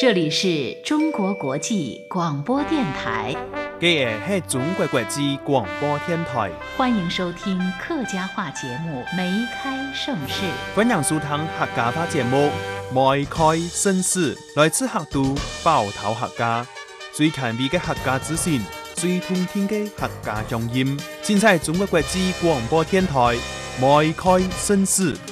这里是中国国际广播电台。 这是中国国际广播电台， 欢迎收听客家话节目《梅开盛世》。 欢迎收听客家话节目《梅开盛世》，来自客都包头客家，最前卫的客家资讯，最通天的客家乡音。现在中国国际广播电台《梅开盛世》。